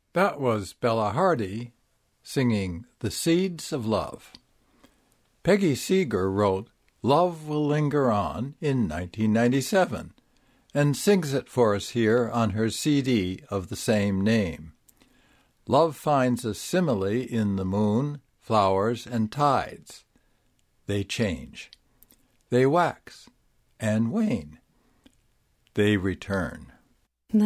That was Bella Hardy singing The Seeds of Love. Peggy Seeger wrote Love Will Linger On in 1997 and sings it for us here on her CD of the same name. Love finds a simile in the moon, flowers, and tides. They change. They wax and wane. They return.